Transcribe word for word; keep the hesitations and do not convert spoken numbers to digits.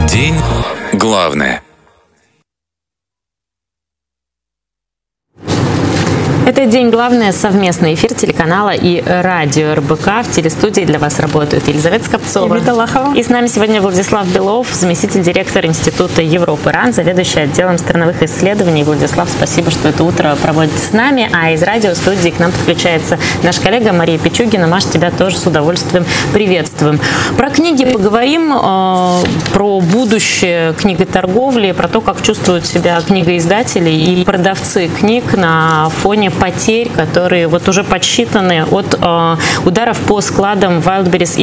День главное. Это «День главное» — совместный эфир телеканала и радио эр бэ ка. В телестудии для вас работают Елизавета Скопцова и Вита Лахова. И с нами сегодня Владислав Белов, заместитель директора Института Европы-РАН, заведующий отделом страновых исследований. Владислав, спасибо, что это утро проводите с нами. А из радиостудии к нам подключается наш коллега Мария Пичугина. Маша, тебя тоже с удовольствием приветствуем. Про книги поговорим, э, про будущее книготорговли, про то, как чувствуют себя книгоиздатели и продавцы книг на фоне потерь, которые вот уже подсчитаны от э, ударов по складам Wildberries